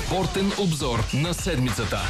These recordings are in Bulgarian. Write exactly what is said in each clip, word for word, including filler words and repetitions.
Спортен обзор на седмицата.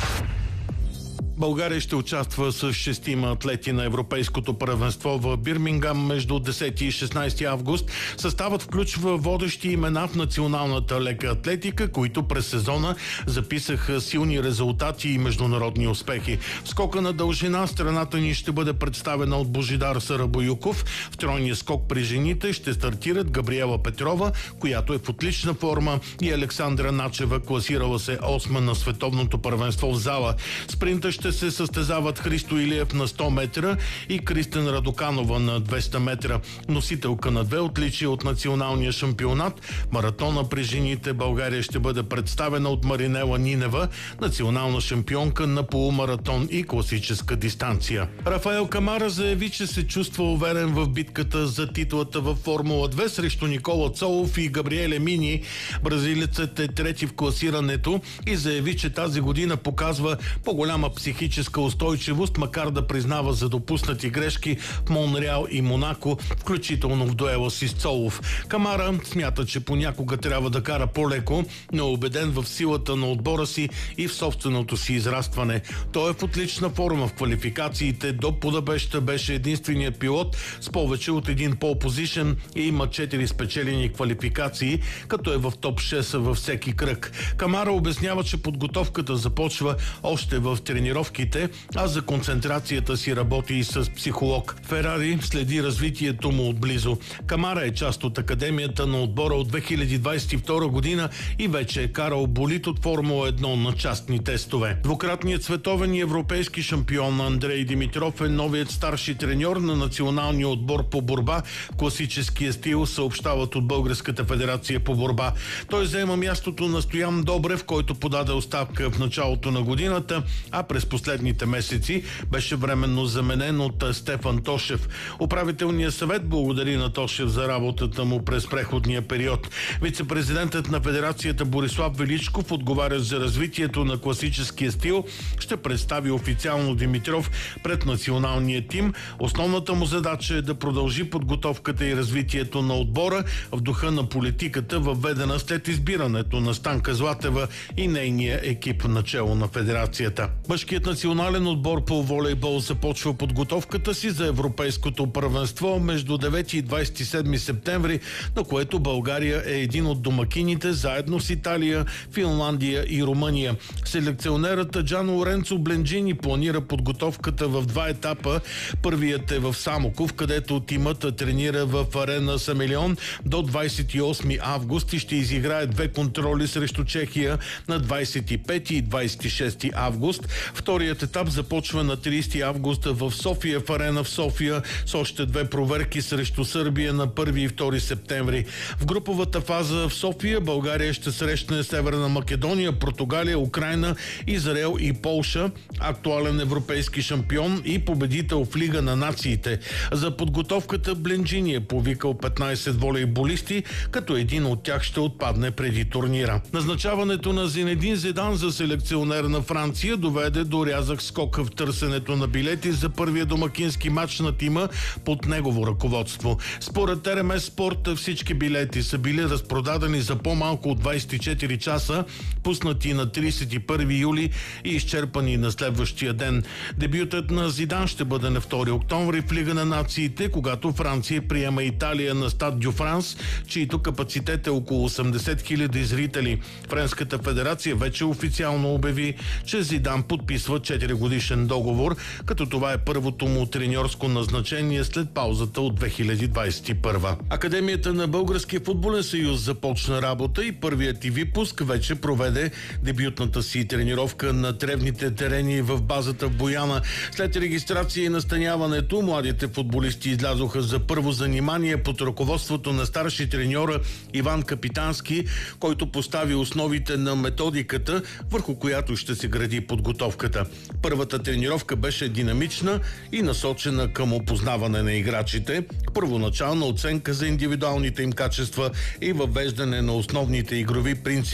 България ще участва с шестима атлети на Европейското първенство в Бирмингам между десети и шестнадесети август. Съставът включва водещи имена в националната лека атлетика, които през сезона записаха силни резултати и международни успехи. В скока на дължина страната ни ще бъде представена от Божидар Сарабоюков. В тройния скок при жените ще стартират Габриела Петрова, която е в отлична форма, и Александра Начева, класирала се осма на световното първенство в зала. Спринта ще се състезават Христо Илиев на сто метра и Кристен Радоканова на двеста метра. Носителка на две отличия от националния шампионат. Маратона при жените България ще бъде представена от Маринела Нинева, национална шампионка на полумаратон и класическа дистанция. Рафаел Камара заяви, че се чувства уверен в битката за титлата във Формула две срещу Никола Цолов и Габриеле Мини. Бразилецът е трети в класирането и заяви, че тази година показва по-голяма психическа устойчивост, макар да признава за допуснати грешки в Монреал и Монако, включително в дуела си с Цолов. Камара смята, че понякога трябва да кара по-леко, но е убеден в силата на отбора си и в собственото си израстване. Той е в отлична форма в квалификациите. До Будапеща беше единственият пилот с повече от един пол позишън и има четири спечелени квалификации, като е в топ шест във всеки кръг. Камара обяснява, че подготовката започва още в тренировките, а за концентрацията си работи и с психолог. Ферари следи развитието му отблизо. Камара е част от академията на отбора от две хиляди двадесет и втора година и вече е карал болид от Формула едно на частни тестове. Двукратният световен и европейски шампион Андрей Димитров е новият старши треньор на националния отбор по борба в класическия стил, съобщават от Българската федерация по борба. Той заема мястото на Стоян Добрев, който подаде оставка в началото на годината, а през последните месеци беше временно заменен от Стефан Тошев. Управителният съвет благодари на Тошев за работата му през преходния период. Вицепрезидентът на федерацията Борислав Величков, отговаря за развитието на класическия стил, ще представи официално Димитров пред националния тим. Основната му задача е да продължи подготовката и развитието на отбора в духа на политиката, въведена след избирането на Станка Златева и нейния екип начело на федерацията. Мъжкият национален отбор по волейбол започва подготовката си за европейското първенство между девети и двадесет и седми септември, на което България е един от домакините заедно с Италия, Финландия и Румъния. Селекционерът Джан Лоренцо Бленджини планира подготовката в два етапа. Първият е в Самоков, където тимът тренира в арена Самелион до двадесет и осми август и ще изиграе две контроли срещу Чехия на двадесет и пети и двадесет и шести август. Вторият етап започва на тридесети август в София в арена в София с още две проверки срещу Сърбия на първи и втори септември. В груповата фаза в София България ще срещне Северна Македония, Португалия, Украйна, Израел и Полша, актуален европейски шампион и победител в Лига на нациите. За подготовката Бленджини е повикал петнадесет волейболисти, като един от тях ще отпадне преди турнира. Назначаването на Зинедин Зидан за селекционер на Франция доведе до рязък скок в търсенето на билети за първия домакински матч на тима под негово ръководство. Според Р М С Спорт всички билети са били разпродадени за по-малко от двадесет и четири часа, пуснати на тридесет и първи юли и изчерпани на следващия ден. Дебютът на Зидан ще бъде на втори октомври в Лига на нациите, когато Франция приема Италия на Стад Дю Франс, чието капацитет е около осемдесет хиляди зрители. Френската федерация вече официално обяви, че Зидан подписва четири годишен договор, като това е първото му треньорско назначение след паузата от две хиляди двадесет и първа. Академията на Българския футболен съюз започна работа и първият и випуск вече проведе дебютната си тренировка на тревните терени в базата в Бояна. След регистрация и настаняването, младите футболисти излязоха за първо занимание под ръководството на старши треньора Иван Капитански, който постави основите на методиката, върху която ще се гради подготовката. Първата тренировка беше динамична и насочена към опознаване на играчите, първоначална оценка за индивидуалните им качества и въвеждане на основните игрови принципи